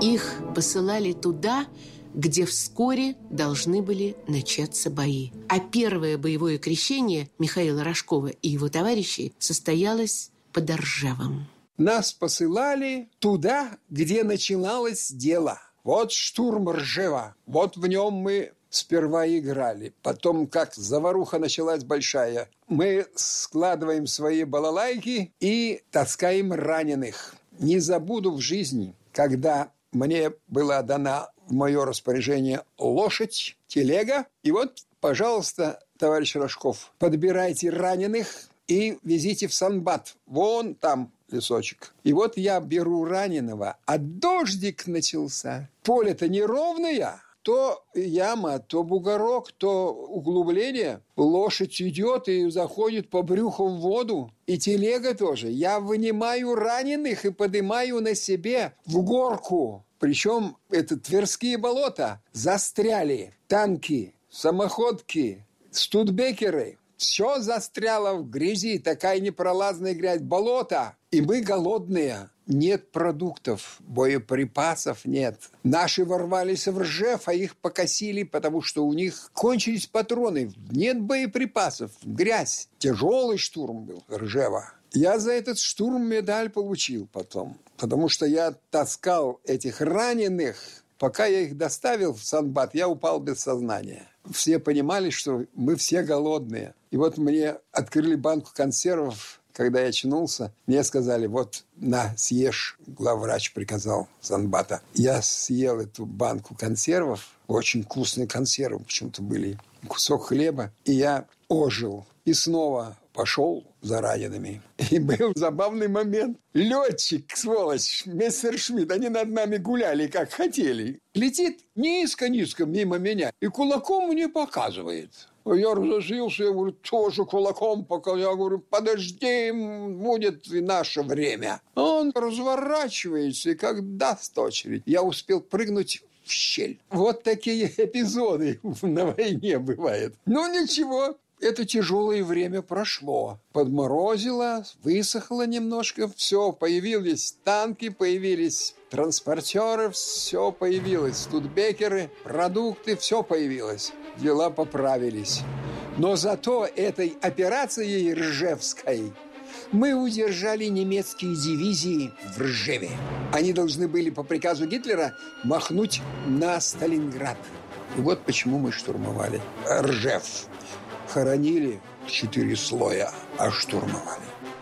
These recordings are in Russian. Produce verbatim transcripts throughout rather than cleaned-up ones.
Их посылали туда, где вскоре должны были начаться бои. А первое боевое крещение Михаила Рожкова и его товарищей состоялось под Ржевом. Нас посылали туда, где начиналось дело. Вот штурм Ржева. Вот в нем мы сперва играли. Потом, как заваруха началась большая, мы складываем свои балалайки и таскаем раненых. Не забуду в жизни, когда мне была дана в мое распоряжение лошадь, телега. И вот, пожалуйста, товарищ Рожков, подбирайте раненых и везите в Санбат. Вон там лесочек. И вот я беру раненого, а дождик начался. Поле-то неровное. То яма, то бугорок, то углубление. Лошадь идет и заходит по брюху в воду. И телега тоже. Я вынимаю раненых и поднимаю на себе в горку. Причем это Тверские болота. Застряли танки, самоходки, студебекеры. Все застряло в грязи. Такая непролазная грязь. Болото. И мы голодные. Нет продуктов, боеприпасов нет. Наши ворвались в Ржев, а их покосили, потому что у них кончились патроны. Нет боеприпасов, грязь. Тяжелый штурм был Ржева. Я за этот штурм медаль получил потом, потому что я таскал этих раненых. Пока я их доставил в Санбат, я упал без сознания. Все понимали, что мы все голодные. И вот мне открыли банку консервов. Когда я очнулся, мне сказали, вот, на, съешь, главврач приказал Санбата. Я съел эту банку консервов, очень вкусные консервы почему-то были, кусок хлеба, и я ожил. И снова пошел за ранеными. И был забавный момент. Летчик, сволочь, Мессершмитт, они над нами гуляли, как хотели. Летит низко-низко мимо меня и кулаком мне показывает. Я разозлился, я говорю, тоже кулаком пока. Я говорю, подожди, будет и наше время. Он разворачивается и как даст очередь. Я успел прыгнуть в щель. Вот такие эпизоды на войне бывают. Ну ничего, это тяжелое время прошло. Подморозило, высохло немножко. Все, появились танки, появились транспортеры, все появилось. Студебекеры, продукты, все появилось. Дела поправились. Но зато этой операцией Ржевской мы удержали немецкие дивизии в Ржеве. Они должны были по приказу Гитлера махнуть на Сталинград. И вот почему мы штурмовали Ржев. Хоронили в четыре слоя, а штурмовали.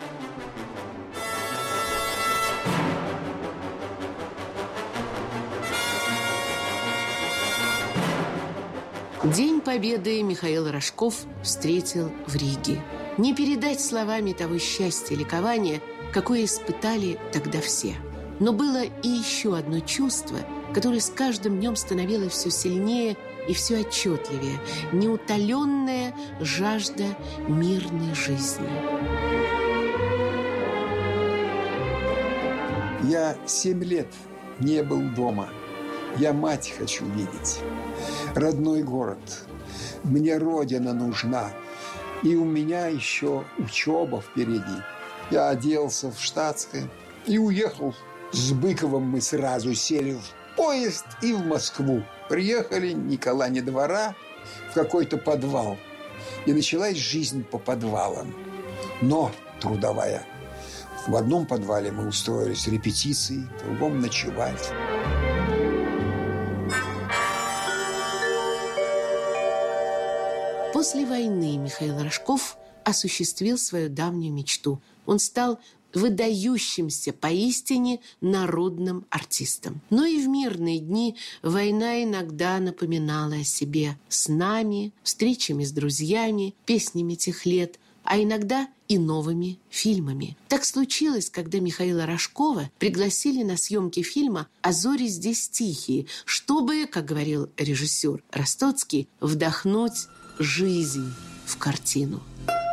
День Победы Михаил Рожков встретил в Риге. Не передать словами того счастья и ликования, какое испытали тогда все. Но было и еще одно чувство, которое с каждым днем становилось все сильнее и все отчетливее. Неутоленная жажда мирной жизни. Я семь лет не был дома. Я мать хочу видеть. Родной город. Мне родина нужна. И у меня еще учеба впереди. Я оделся в штатское и уехал. С Быковым мы сразу сели в поезд и в Москву. Приехали ни кола, ни двора в какой-то подвал. И началась жизнь по подвалам. Но трудовая. В одном подвале мы устроились репетиции, в другом ночевать. После войны Михаил Рожков осуществил свою давнюю мечту. Он стал выдающимся поистине народным артистом. Но и в мирные дни война иногда напоминала о себе снами, встречами с друзьями, песнями тех лет, а иногда и новыми фильмами. Так случилось, когда Михаила Рожкова пригласили на съемки фильма «А зори здесь тихие», чтобы, как говорил режиссер Ростоцкий, вдохнуть жизнь в картину.